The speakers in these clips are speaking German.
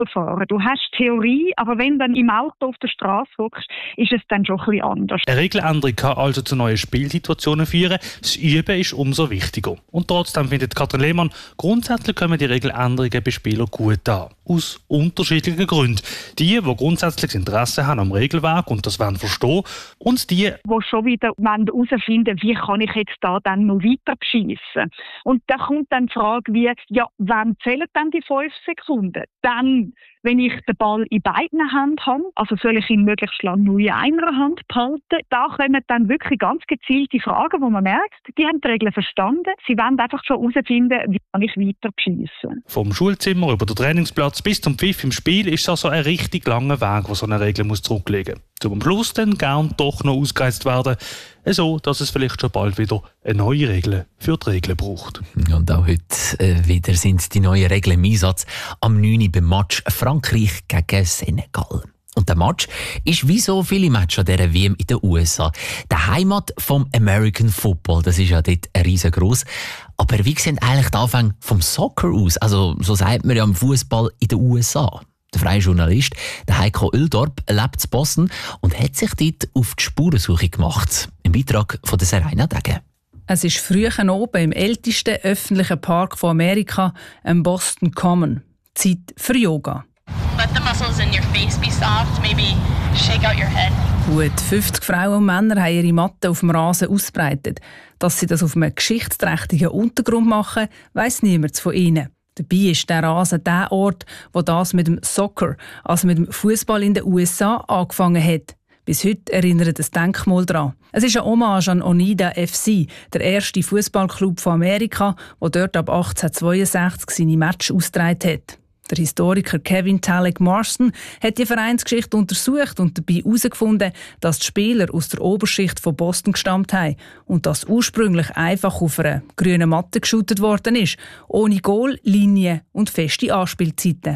Autofahren. Du hast Theorie, aber wenn du dann im Auto auf der Straße hockst, ist es dann schon ein bisschen anders. Eine Regeländerung kann also zu neuen Spielsituationen führen. Das Üben ist umso wichtiger. Und trotzdem findet Katrin Lehmann, grundsätzlich kommen die Regeländerungen bei Spielern gut an. Aus unterschiedlichen Gründen. Die grundsätzlich Interesse haben am Regelwerk und das wollen verstehen. Und die schon wieder herausfinden, wie kann ich jetzt da dann noch weiter beschiessen. Und da kommt dann die Frage wie, ja, wann zählen dann die 5 Sekunden? Dann, wenn ich den Ball in beiden Händen habe, also soll ich ihn möglichst lange nur in einer Hand behalten? Da kommen dann wirklich ganz gezielte Fragen, wo man merkt, die haben die Regeln verstanden. Sie wollen einfach schon herausfinden, wie kann ich weiter beschiessen. Vom Schulzimmer über den Trainingsplatz bis zum Pfiff im Spiel ist das so ein richtig langer Weg, der so eine Regel muss zurücklegen muss. Zum Schluss dann gern doch noch ausgereizt werden, so dass es vielleicht schon bald wieder eine neue Regel für die Regeln braucht. Und auch heute wieder sind die neuen Regeln im Einsatz. Am 9. beim Match Frankreich gegen Senegal. Und der Match ist wie so viele Matches an dieser WM in den USA. Der Heimat vom American Football, das ist ja dort riesengroß. Aber wie sehen eigentlich die Anfänge vom Soccer aus? Also so sagt man ja am Fußball in den USA. Der freie Journalist, der Heiko Oeldorp, lebt in Boston und hat sich dort auf die Spurensuche gemacht. Im Beitrag von der Serena Degen. Es ist früh oben im ältesten öffentlichen Park von Amerika, am Boston Common. Zeit für Yoga. Let the muscles in your face be soft, maybe shake out your head. Gut 50 Frauen und Männer haben ihre Matten auf dem Rasen ausgebreitet. Dass sie das auf einem geschichtsträchtigen Untergrund machen, weiss niemand von ihnen. Dabei ist der Rasen der Ort, wo das mit dem Soccer, also mit dem Fußball in den USA, angefangen hat. Bis heute erinnert das Denkmal daran. Es ist eine Hommage an Oneida FC, der erste Fußballclub von Amerika, der dort ab 1862 seine Matches ausgetragen hat. Der Historiker Kevin Talek Marston hat die Vereinsgeschichte untersucht und dabei herausgefunden, dass die Spieler aus der Oberschicht von Boston gestammt haben und dass ursprünglich einfach auf einer grünen Matte geshootet worden ist, ohne Goal, Linien und feste Anspielzeiten.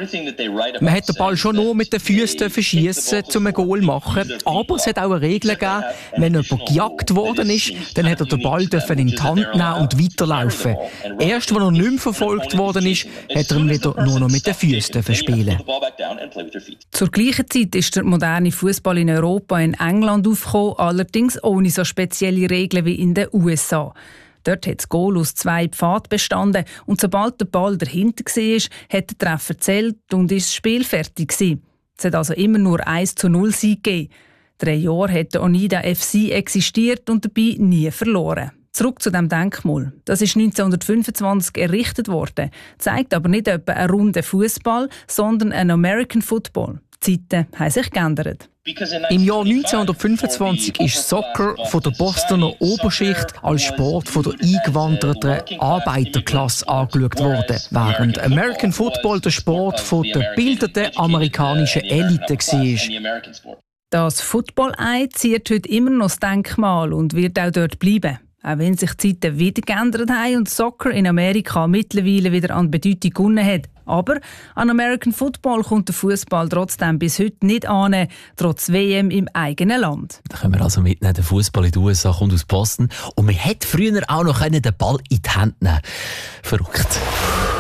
Man hat den Ball schon nur mit den Füßen verschiessen, um ein Goal zu machen. Aber es hat auch eine Regel gegeben, wenn jemand gejagt worden ist, dann hat er den Ball in die Hand nehmen und weiterlaufen. Erst als er nicht mehr verfolgt worden ist, hat er ihn wieder nur noch mit den Füßen spielen. Zur gleichen Zeit ist der moderne Fußball in Europa in England aufgekommen, allerdings ohne so spezielle Regeln wie in den USA. Dort hat das Goal aus 2 Pfaden bestanden und sobald der Ball dahinter war, hat der Treffer gezählt und ist das Spiel fertig gewesen. Es hat also immer nur 1:0 Sieg gegeben. 3 Jahre hat der Oneida FC existiert und dabei nie verloren. Zurück zu dem Denkmal. Das ist 1925 errichtet worden, zeigt aber nicht etwa einen runden Fußball, sondern einen American Football. Die Zeiten haben sich geändert. Im Jahr 1925 ist Soccer von der Bostoner Oberschicht als Sport von der eingewanderten Arbeiterklasse angeschaut worden, während American Football der Sport von der gebildeten amerikanischen Elite war. Das Football-Ei ziert heute immer noch das Denkmal und wird auch dort bleiben. Auch wenn sich die Zeiten wieder geändert haben und Soccer in Amerika mittlerweile wieder an Bedeutung gewonnen hat. Aber an American Football kommt der Fußball trotzdem bis heute nicht an, trotz WM im eigenen Land. Da können wir also mitnehmen, der Fußball in den USA kommt aus Boston. Und man hätte früher auch noch den Ball in die Hand nehmen können. Verrückt.